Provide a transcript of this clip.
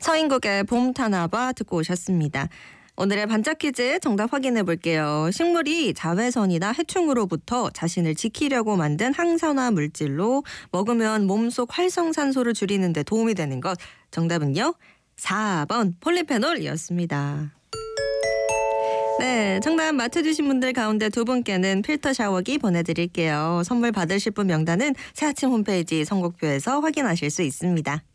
서인국의 봄 타나봐 듣고 오셨습니다. 오늘의 반짝 퀴즈 정답 확인해 볼게요. 식물이 자외선이나 해충으로부터 자신을 지키려고 만든 항산화 물질로 먹으면 몸속 활성산소를 줄이는 데 도움이 되는 것. 정답은요. 4번 폴리페놀이었습니다. 네, 정답 맞춰주신 분들 가운데 두 분께는 필터 샤워기 보내드릴게요. 선물 받으실 분 명단은 새아침 홈페이지 선곡표에서 확인하실 수 있습니다.